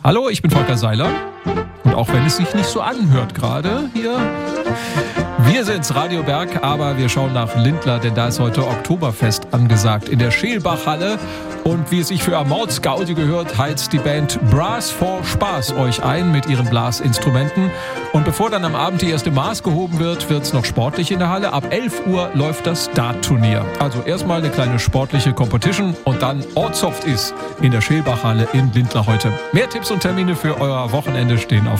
Hallo, ich bin Volker Seiler. Und auch wenn es sich nicht so anhört gerade hier, wir sind's, Radio Berg, aber wir schauen nach Lindlar, denn da ist heute Oktoberfest angesagt in der Scheelbachhalle. Und wie es sich für Maut-Scouti gehört, heizt die Band Brass for Spaß euch ein mit ihren Blasinstrumenten. Und bevor dann am Abend die erste Maß gehoben wird, wird's noch sportlich in der Halle. Ab 11 Uhr läuft das Dart-Turnier. Also erstmal eine kleine sportliche Competition und dann Ortsoft ist in der Scheelbachhalle in Lindlar heute. Mehr Tipps und Termine für euer Wochenende stehen auf